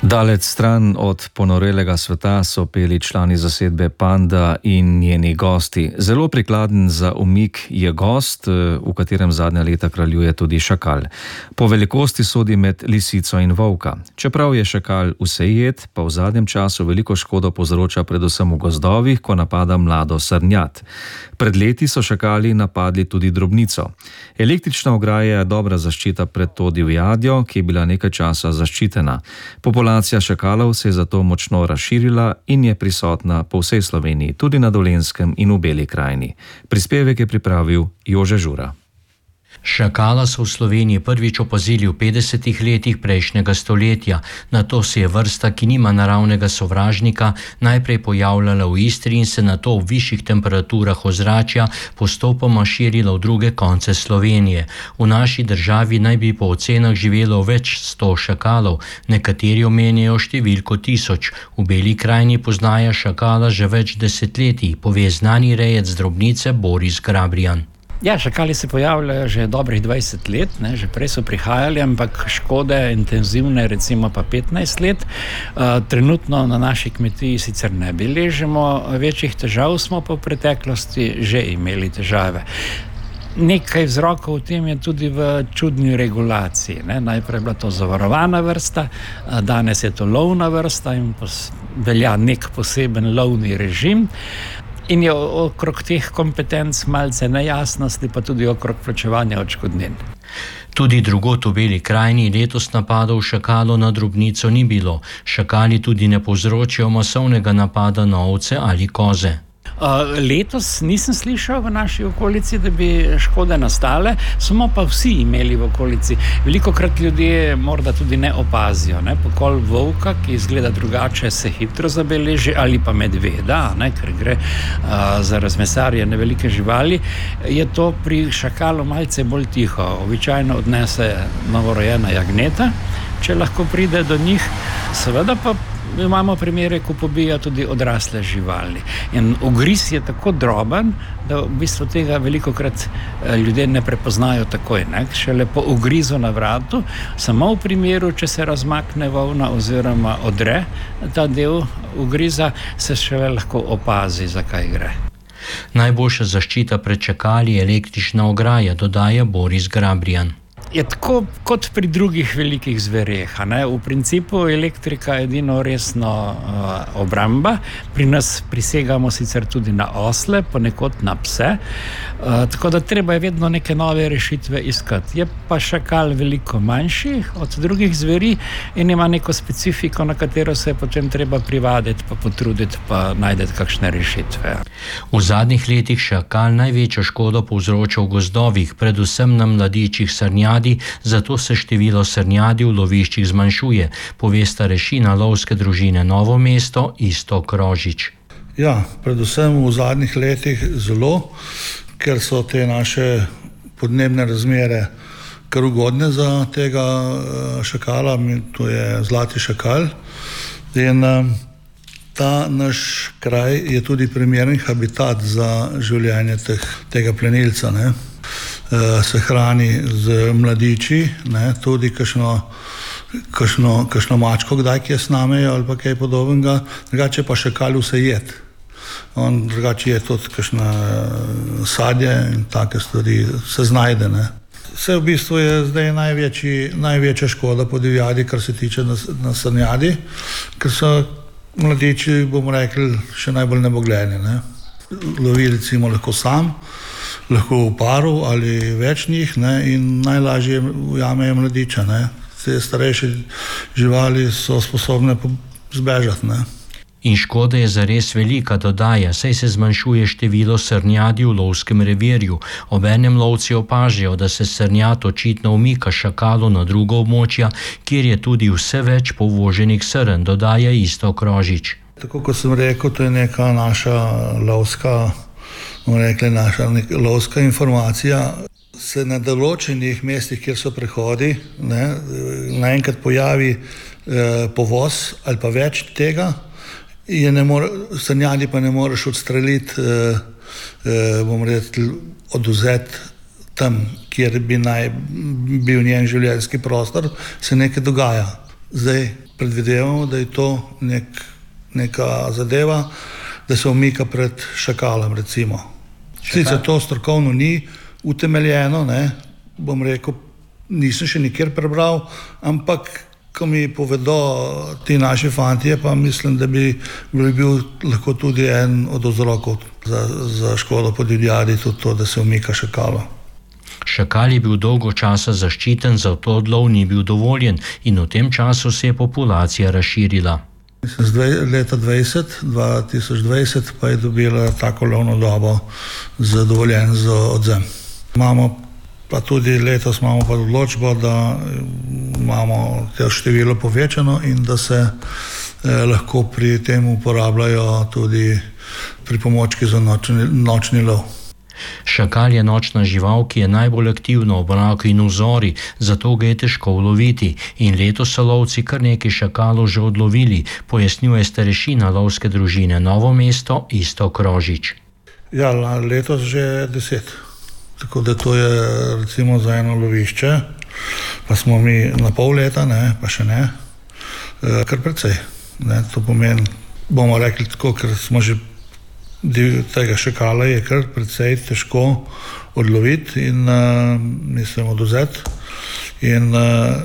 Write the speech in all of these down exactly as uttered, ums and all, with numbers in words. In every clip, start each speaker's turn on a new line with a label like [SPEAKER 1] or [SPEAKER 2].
[SPEAKER 1] Daleč stran od ponorelega sveta so peli člani zasedbe Panda in njeni gosti. Zelo prikladen za umik je gost, v katerem zadnja leta kraljuje tudi šakal. Po velikosti sodi med lisico in volka. Čeprav je šakal vsejed, pa v zadnjem času veliko škodo povzroča predvsem v gozdovih, ko napada mlado srnjad. Pred leti so šakali napadli tudi drobnico. Električna ograja je dobra zaščita pred to divjadjo, ki je bila nekaj časa zaščitena. Populacija šakalov se je zato močno razširila in je prisotna po vsej Sloveniji, tudi na Dolenjskem in v Beli krajini. Prispevek je pripravil Jože Žura.
[SPEAKER 2] Šakala so v Sloveniji prvič opazili v petdesetih letih prejšnjega stoletja. Nato se je vrsta, ki nima naravnega sovražnika, najprej pojavljala v Istri in se nato v višjih temperaturah ozračja postopoma širila v druge konce Slovenije. V naši državi naj bi po ocenah živelo več sto šakalov, nekateri omenjajo številko tisoč. V Beli krajini poznajo šakala že več desetletij, pove znani rejec drobnice Boris Grabrijan.
[SPEAKER 3] Ja, šakali se pojavljajo že dobrih dvajset let, ne, že prej so prihajali, ampak škode intenzivne recimo pa petnajst let. Uh, trenutno na naši kmetiji sicer ne beležimo večjih težav, smo pa v preteklosti že imeli težave. Nekaj vzrokov v tem je tudi v čudni regulaciji. Ne. Najprej je bila to zavarovana vrsta, danes je to lovna vrsta in velja nek poseben lovni režim. In je okrog teh kompetenc malce nejasnosti, pa tudi okrog plačevanja odškodnin.
[SPEAKER 2] Tudi drugod v Beli krajini letos napadov šakalov na drobnico ni bilo. Šakali tudi ne povzročijo masovnega napada na ovce ali koze.
[SPEAKER 3] Uh, letos nisem slišal v naši okolici, da bi škode nastale, smo pa vsi imeli v okolici. Velikokrat ljudje morda tudi ne opazijo. Ne? Pokol volka, ki izgleda drugače, se hitro zabeleži, ali pa medveda, ne? Ker gre uh, za razmesarjene velike živali, je to pri šakalu malce bolj tiho. Običajno odnese novorojena jagneta, če lahko pride do njih. Seveda pa imamo primere, ko pobija tudi odrasle živali. In ugriz je tako droben, da v bistvu tega velikokrat ljudje ne prepoznajo takoj. Ne? Šele po ugrizu na vratu, samo v primeru, če se razmakne volna oziroma odre ta del ugriza, se šele lahko opazi, zakaj gre.
[SPEAKER 2] Najboljša zaščita pred šakali je električna ograja, dodaja Boris Grabrijan.
[SPEAKER 3] Je tako kot pri drugih velikih zvereh. V principu elektrika je edino resno uh, obramba. Pri nas prisegamo sicer tudi na osle, ponekod na pse. Uh, tako da treba je vedno neke nove rešitve iskati. Je pa šakal veliko manjši od drugih zveri in ima neko specifiko, na katero se je potem treba privaditi, pa potruditi, pa najdeti kakšne rešitve.
[SPEAKER 2] V zadnjih letih šakal največjo škodo povzroča v gozdovih, predvsem na mladičih srnjad. Zato se število srnjadi v loviščih zmanjšuje, pove starešina lovske družine Novo mesto Iztok Rožič.
[SPEAKER 4] Ja, predvsem v zadnjih letih zelo, ker so te naše podnebne razmere kar ugodne za tega šakala, to je zlati šakal. In ta naš kraj je tudi primeren habitat za življenje teh, tega plenilca, ne. Se hrani z mladiči, ne, tudi kakšno, kakšno, kakšno mačko kdaj kje snamejo ali pa kaj podobnega, drugače pa šakal vse jed. On drugače je tudi kakšna sadje in take stvari se znajde, ne. Vse v bistvu je zdaj največji, največja škoda po divjadi, kar se tiče na, na srnjadi, ker so mladiči, bomo rekli, še najbolj nebogljeni, ne. Lovi recimo lahko sam, lahko v paru ali več njih, ne, in najlažje ujamejo mladiča, ne. Te starejše živali so sposobne zbežati, ne.
[SPEAKER 2] In škoda je zares velika, dodaja, saj se zmanjšuje število srnjadi v lovskem revirju. Obenem lovci opažajo, da se srnjad očitno umika šakalu na drugo območja, kjer je tudi vse več povoženih srn, dodaja Iztok Rožič.
[SPEAKER 4] Tako kot sem rekel, to je neka naša lovska bomo rekli, naša lovska informacija. Se na določenih mestih, kjer so prehodi, ne, naenkrat pojavi eh, povoz ali pa več tega, je ne more, srnjadi pa ne moreš odstreliti, eh, eh, bomo rekli, odvzeti tam, kjer bi naj bil njen življenjski prostor, se nekaj dogaja. Zdaj predvidevamo, da je to nek, neka zadeva, da se umika pred šakalom, recimo. Sicer to strokovno ni utemeljeno, ne, bom rekel, nisem še nikjer prebral, ampak ko mi povedo ti naši fantje, pa mislim, da bi, bi bil lahko tudi en od vzrokov za, za škodo po divjadi, tudi to, da se umika šakalo.
[SPEAKER 2] Šakal je bil dolgo časa zaščiten, zato odlov ni bil dovoljen in v tem času se je populacija razširila.
[SPEAKER 4] Z leta dvajset, dva tisoč dvajset pa je dobila tako lovno dobo z dovoljen za odzem. Imamo pa tudi letos imamo pa odločbo, da imamo to število povečano in da se eh, lahko pri tem uporabljajo tudi pripomočki za nočni, nočni lov.
[SPEAKER 2] Šakal je nočna žival, ki je najbolj aktivna ob mraku in v zori, zato ga je težko uloviti in letos so lovci kar nekaj šakalov že odlovili, pojasnjuje starešina lovske družine Novo mesto Iztok Rožič.
[SPEAKER 4] Ja, letos že deset. Tako da to je recimo za eno lovišče, pa smo mi na pol leta, ne, pa še ne, e, kar precej. Ne, to pomeni, bomo rekli tako, ker smo že tega šakala je kar precej težko odloviti in uh, mislim odvzeti. In uh,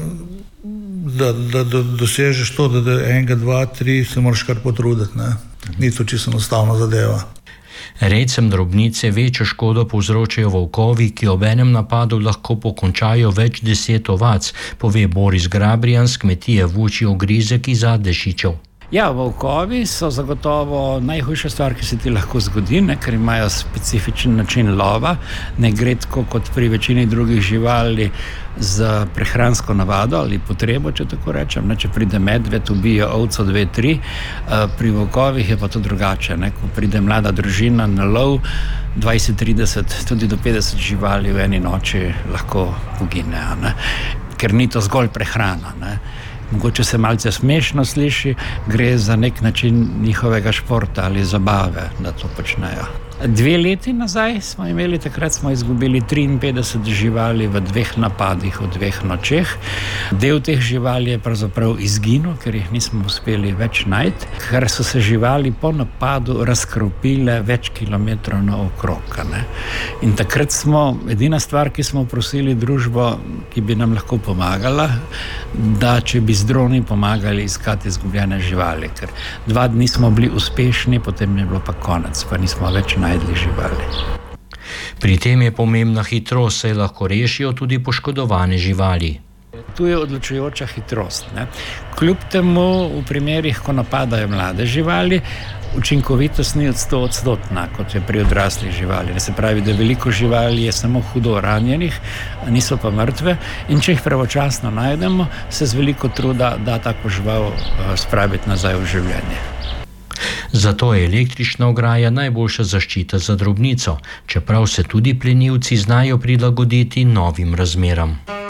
[SPEAKER 4] da, da, da dosežeš to, da, da enega, dva, tri se moraš kar potruditi. Ne? Ni to čisto enostavna zadeva.
[SPEAKER 2] Redcem drobnice večjo škodo povzročajo volkovi, ki ob enem napadu lahko pokončajo več deset ovac, pove Boris Grabrijan z kmetije Vučji Ogrizek iz Adešičev.
[SPEAKER 3] Ja, volkovi so zagotovo najhujša stvar, ki se ti lahko zgodi, ne, ker imajo specifičen način lova, ne gre tako kot pri večini drugih živali z prehransko navado ali potrebo, če tako rečem. Ne, če pride medved, ubije ovco dve, tri, pri volkovih je pa to drugače. Ne, ko pride mlada družina na lov, dvajset, trideset, tudi do petdeset živali v eni noči lahko pogine, ne, ker ni to zgolj prehrana. Ne. Mogoče se malce smešno sliši, gre za nek način njihovega športa ali zabave, da to počnejo. Dve leti nazaj smo imeli, takrat smo izgubili triinpetdeset živali v dveh napadih v dveh nočeh. Del teh živali je pravzaprav izginil, ker jih nismo uspeli več najti, ker so se živali po napadu razkropile več kilometrov naokrog. Ne? In takrat smo, edina stvar, ki smo prosili družbo, ki bi nam lahko pomagala, da če bi z droni pomagali iskati izgubljene živali, ker dva dni smo bili uspešni, potem je bilo pa konec, pa nismo več najdli živali.
[SPEAKER 2] Pri tem je pomembna hitrost, saj lahko rešijo tudi poškodovane živali.
[SPEAKER 3] Tu je odločujoča hitrost. Ne? Kljub temu v primerih, ko napadajo mlade živali, učinkovitost ni od sto odstotna, kot je pri odraslih živali. Se pravi, da veliko živali je samo hudo ranjenih, niso pa mrtve in če jih pravočasno najdemo, se z veliko truda da tako žival spraviti nazaj v življenje.
[SPEAKER 2] Zato je električna ograja najboljša zaščita za drobnico, čeprav se tudi plenilci znajo prilagoditi novim razmeram.